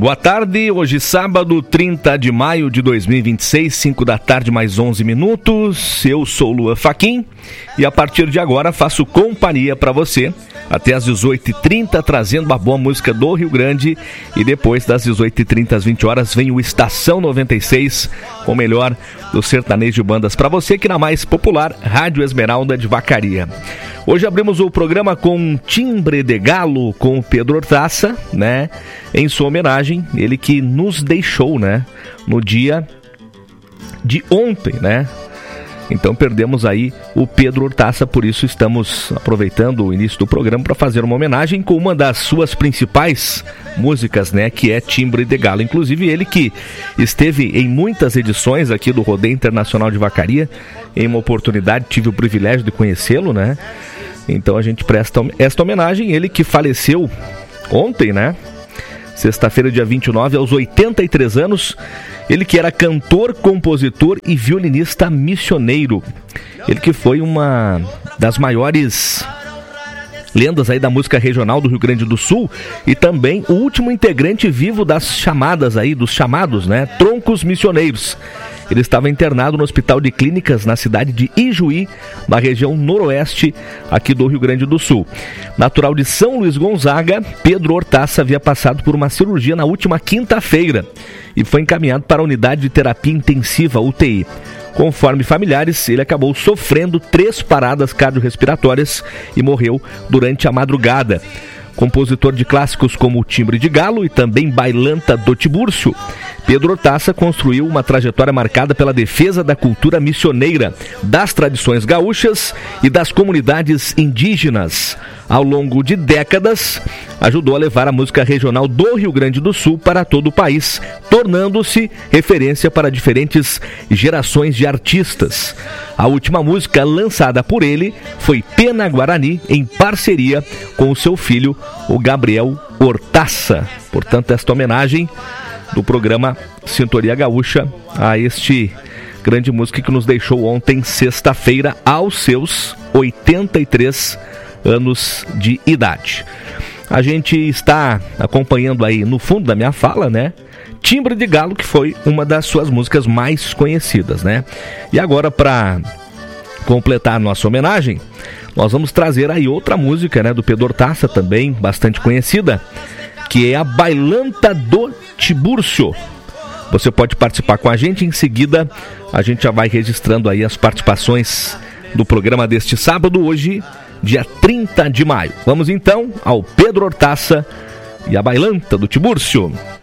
Boa tarde, hoje sábado, 30 de maio de 2026, 5 da tarde mais 11 minutos. Eu sou o Luan Fachin e a partir de agora faço companhia para você até às 18h30, trazendo uma boa música do Rio Grande, e depois das 18h30 às 20 horas vem o Estação 96, com o melhor do sertanejo de bandas para você aqui na mais popular Rádio Esmeralda de Vacaria. Hoje abrimos o programa com Timbre de Galo, com o Pedro Hortaça, né? Em sua homenagem, ele que nos deixou, né? No dia de ontem, né? Então perdemos aí o Pedro Hortaça, por isso estamos aproveitando o início do programa para fazer uma homenagem com uma das suas principais músicas, né? Que é Timbre de Galo. Inclusive ele que esteve em muitas edições aqui do Rodeio Internacional de Vacaria. Em uma oportunidade tive o privilégio de conhecê-lo, né? Então a gente presta esta homenagem. Ele que faleceu ontem, né? Sexta-feira, dia 29, aos 83 anos. Ele que era cantor, compositor e violinista missioneiro. Ele que foi uma das maiores lendas aí da música regional do Rio Grande do Sul e também o último integrante vivo das chamadas aí, dos chamados, né? Troncos Missioneiros. Ele estava internado no Hospital de Clínicas na cidade de Ijuí, na região noroeste aqui do Rio Grande do Sul. Natural de São Luís Gonzaga, Pedro Hortaça havia passado por uma cirurgia na última quinta-feira e foi encaminhado para a unidade de terapia intensiva, UTI. Conforme familiares, ele acabou sofrendo 3 paradas cardiorrespiratórias e morreu durante a madrugada. Compositor de clássicos como o Timbre de Galo e também Bailanta do Tibúrcio, Pedro Hortaça construiu uma trajetória marcada pela defesa da cultura missioneira, das tradições gaúchas e das comunidades indígenas. Ao longo de décadas, ajudou a levar a música regional do Rio Grande do Sul para todo o país, tornando-se referência para diferentes gerações de artistas. A última música lançada por ele foi Pena Guarani, em parceria com o seu filho, o Gabriel Hortaça. Portanto, esta homenagem do programa Sintonia Gaúcha a este grande músico que nos deixou ontem, sexta-feira, aos seus 83 anos de idade. A gente está acompanhando aí no fundo da minha fala, né? Timbre de Galo, que foi uma das suas músicas mais conhecidas, né? E agora, para completar a nossa homenagem, nós vamos trazer aí outra música, né? Do Pedro Hortaça, também bastante conhecida, que é a Bailanta do Tibúrcio. Você pode participar com a gente, em seguida a gente já vai registrando aí as participações do programa deste sábado, hoje, dia 30 de maio. Vamos então ao Pedro Hortaça e a Bailanta do Tibúrcio.